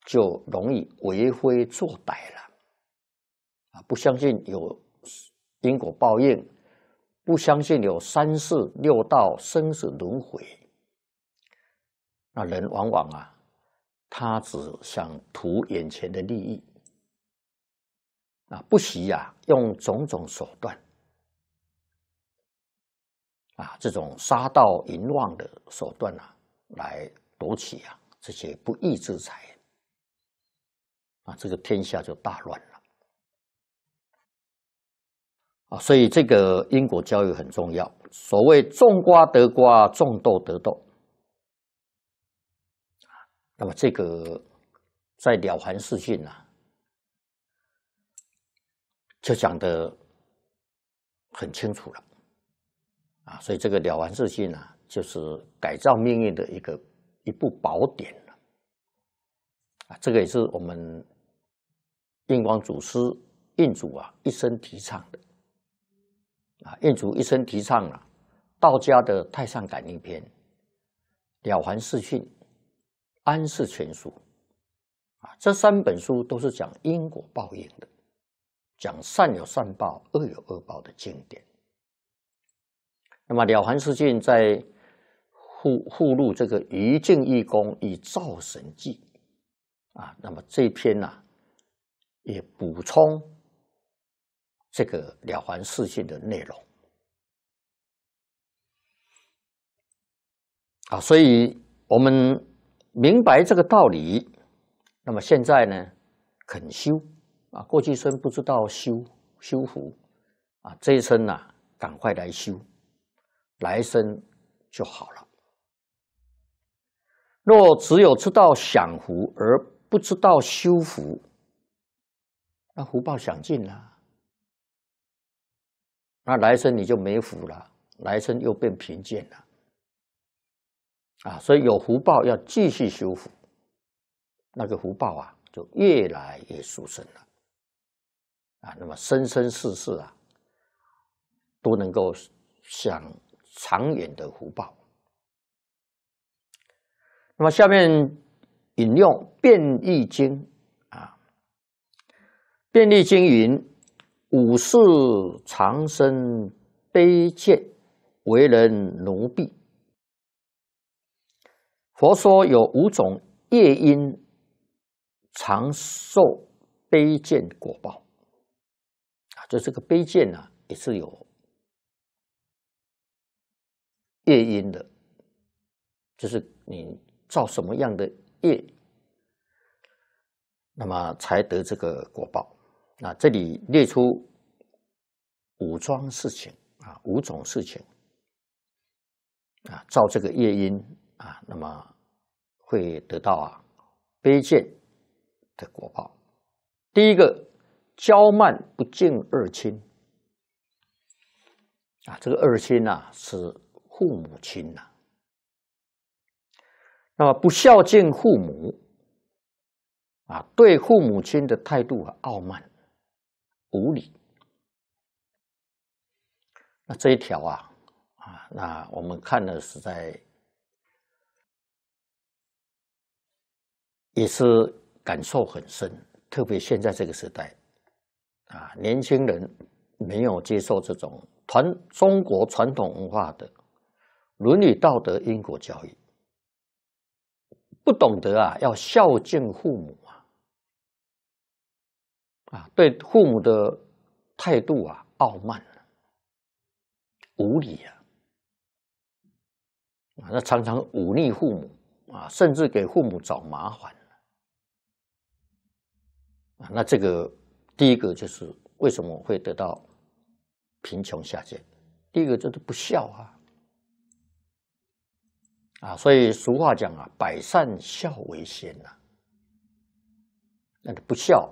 就容易为非作歹了啊！不相信有因果报应，不相信有三世六道生死轮回，那人往往他只想图眼前的利益不惜用种种手段这种杀盗淫妄的手段来夺取这些不义之财这个天下就大乱了所以这个因果教育很重要。所谓种瓜得瓜，种豆得豆。那么这个在《了凡四训》就讲得很清楚了所以这个《了凡四训》就是改造命运的一部宝典了这个也是我们印光祖师印祖一生提倡的印祖一生提倡道家的《太上感应篇》、《了凡四训》、《安世全书》这三本书都是讲因果报应的，讲善有善报，恶有恶报的经典。那么《了凡四训》在附录这个余敬义公以造神记那么这一篇也补充这个《了凡四训》的内容所以我们明白这个道理，那么现在呢，肯修过去生不知道修福这一生赶快来修，来生就好了。若只有知道享福而不知道修福，那福报享尽了，那来生你就没福了，来生又变贫贱了所以有福报要继续修福，那个福报就越来越殊胜了那么生生世世都能够享长远的福报。那么下面引用《变易经》变易经云：五世长生卑贱，为人奴婢。佛说有5种业因常受卑贱果报就这个卑贱也是有业因的，就是你造什么样的业，那么才得这个果报。那这里列出5桩事情5种事情造这个业因那么会得到卑贱的果报。第一个，骄慢不敬二亲这个二亲是父母亲那么不孝敬父母对父母亲的态度傲慢无礼。那这一条那我们看了实在也是感受很深，特别现在这个时代年轻人没有接受这种中国传统文化的伦理道德因果教育，不懂得要孝敬父母对父母的态度傲慢无礼那常常忤逆父母甚至给父母找麻烦那这个第一个就是为什么会得到贫穷下贱，第一个就是不孝所以俗话讲百善孝为先那你不孝，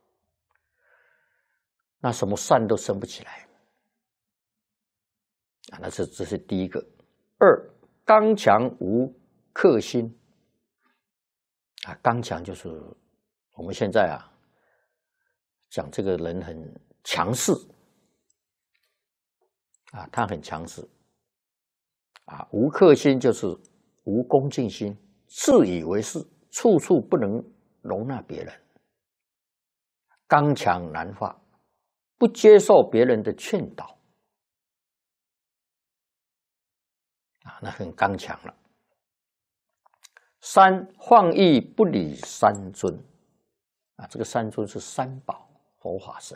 那什么善都生不起来那这是第一个。二，刚强无克心刚强就是我们现在讲这个人很强势他很强势无克心就是无恭敬心，自以为是，处处不能容纳别人，刚强难化，不接受别人的劝导，那很刚强了。三，放逸不理三尊，这个三尊是三宝佛法僧，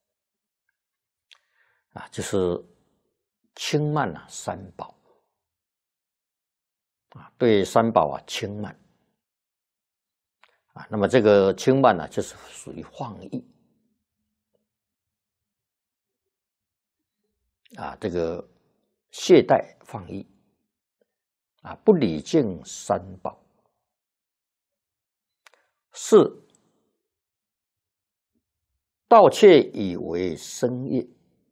就是轻慢三宝，对三宝轻慢，那么这个轻慢就是属于放逸，这个懈怠放逸，不礼敬三宝。四，盗窃以为生业。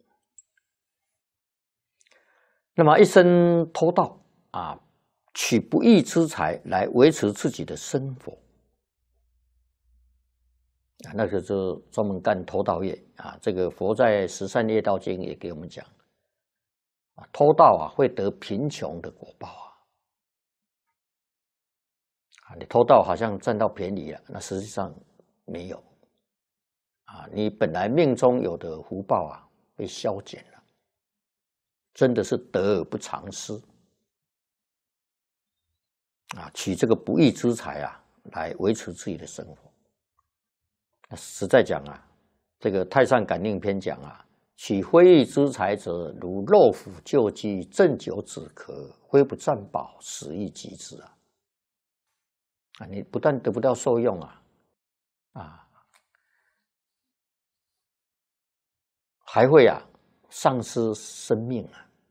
那么一生偷盗取不义之财来维持自己的生活，那个就专门干偷盗业这个佛在《十善业道经》也给我们讲，偷盗会得贫穷的果报你偷盗好像占到便宜了，那实际上没有你本来命中有的福报被消减了，真的是得而不偿失取这个不义之财来维持自己的生活。实在讲这个《太上感应篇》讲取非义之财者，如肉腐旧鸡，鸩酒止渴，非不占宝，死亦及之你不但得不到受用还会丧失生命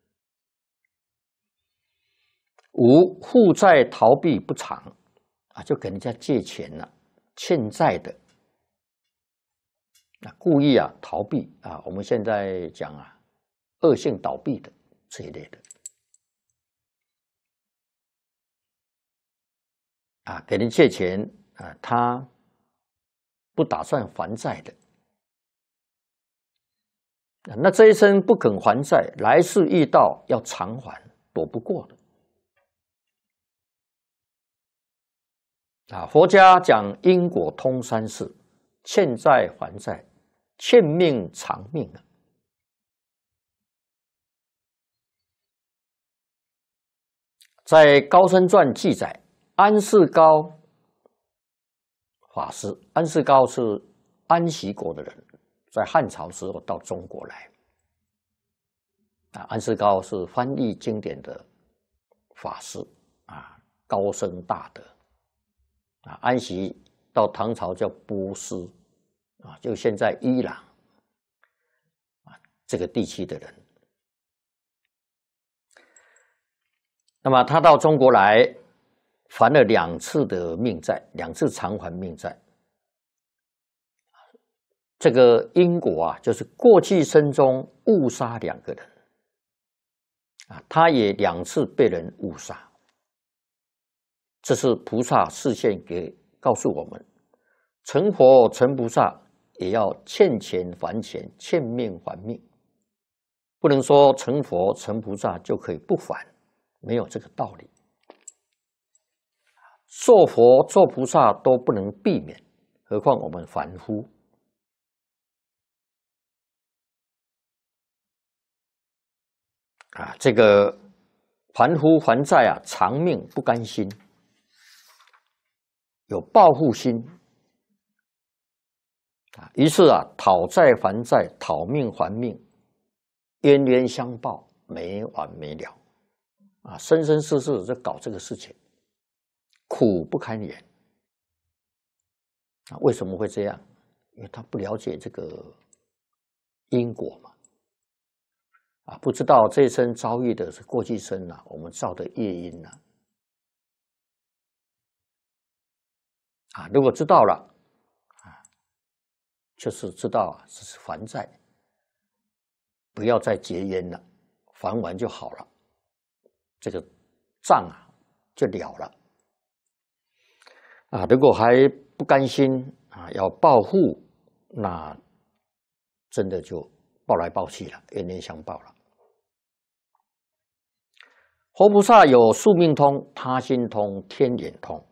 五，负债逃避不偿就给人家借钱了，欠债的故意逃避我们现在讲恶性倒闭的这一类的给人借钱他不打算还债的那这一生不肯还债，来世遇到要偿还，躲不过的佛家讲因果通三世，欠债还债，欠命偿命在高僧传记载，安世高法师，安世高是安息国的人，在汉朝时候到中国来安世高是翻译经典的法师高僧大德安息到唐朝叫波斯就现在伊朗这个地区的人。那么他到中国来还了2次的命债，2次偿还命债。这个因果就是过去生中误杀2个人他也2次被人误杀。这是菩萨示现告诉我们，成佛成菩萨也要欠钱还钱，欠命还命，不能说成佛成菩萨就可以不还，没有这个道理。做佛做菩萨都不能避免，何况我们凡夫这个凡夫还债偿命不甘心，有报复心于是讨债还债，讨命还命，冤冤相报，没完没了生生世世就搞这个事情，苦不堪言为什么会这样？因为他不了解这个因果嘛不知道这一生遭遇的是过去生我们造的业因如果知道了就是知道是还债，不要再结冤了，还完就好了，这个账就了了如果还不甘心要报复，那真的就报来报去了，冤冤相报了。活菩萨有宿命通、他心通、天眼通